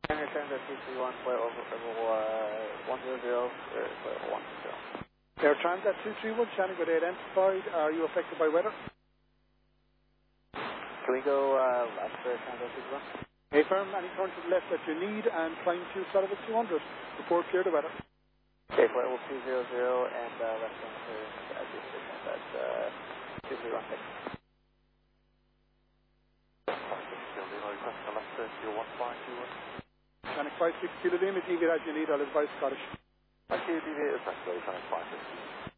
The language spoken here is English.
Tango Tango 231, flight over 100, flight over 110. Air Transat 231, Shannon, good day, identified. Are you affected by weather? Can we go left for Tango 231? A firm, any turn to the left that you need and climb to Sullivan 200. Report clear the weather. Okay, flight level 200 and left turn for exit station at 2316. Shannon 56 Kilo Lima, deviate as you need, I'll advise Scottish. Thank you, deviate, request, 550.